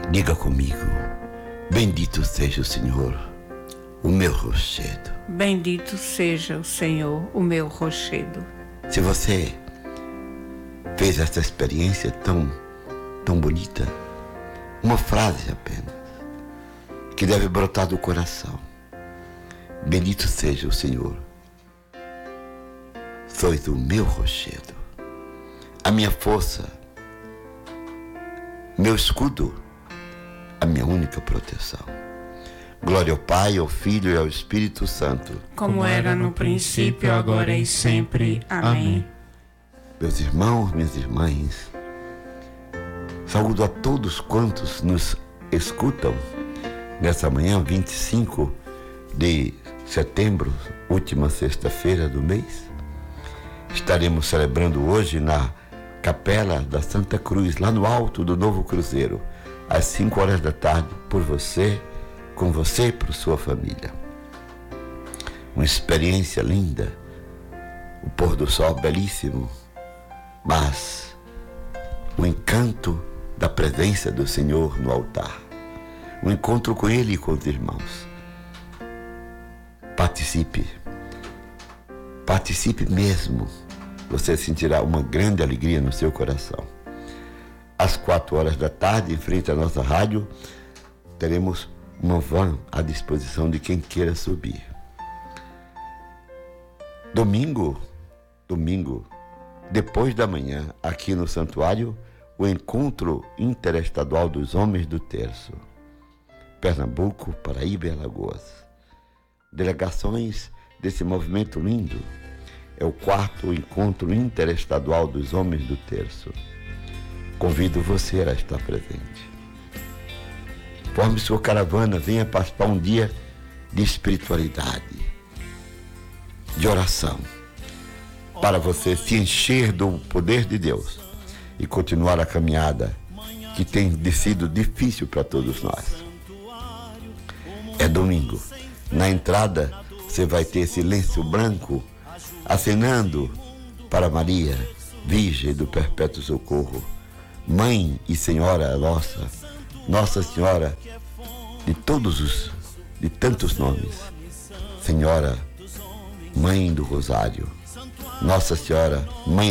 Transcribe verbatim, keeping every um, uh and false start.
Diga comigo: bendito seja o Senhor, o meu rochedo. Bendito seja o Senhor, o meu rochedo. Se você fez essa experiência tão, tão bonita, uma frase apenas, que deve brotar do coração: bendito seja o Senhor, sois o meu rochedo, a minha força, meu escudo, a minha única proteção. Glória ao Pai, ao Filho e ao Espírito Santo, como era no princípio, agora e sempre. Amém. Meus irmãos, minhas irmãs, saúdo a todos quantos nos escutam nessa manhã, vinte e cinco de setembro, última sexta-feira do mês. Estaremos celebrando hoje na Capela da Santa Cruz, lá no alto do Novo Cruzeiro, às cinco horas da tarde, por você, com você e por sua família. Uma experiência linda, o pôr do sol belíssimo, mas o encanto da presença do Senhor no altar, o encontro com Ele e com os irmãos. Participe, participe mesmo, você sentirá uma grande alegria no seu coração. Às quatro horas da tarde, em frente à nossa rádio, teremos uma van à disposição de quem queira subir. Domingo, domingo, depois da manhã, aqui no santuário, o encontro interestadual dos homens do terço. Pernambuco, Paraíba e Alagoas. Delegações desse movimento lindo. É o quarto encontro interestadual dos homens do terço. Convido você a estar presente. Forme sua caravana, venha participar um dia de espiritualidade, de oração, para você se encher do poder de Deus e continuar a caminhada que tem sido difícil para todos nós. É domingo. Na entrada, você vai ter silêncio branco, acenando para Maria, Virgem do Perpétuo Socorro, Mãe e Senhora nossa, Nossa Senhora de todos os, de tantos nomes, Senhora, Mãe do Rosário, Nossa Senhora, Mãe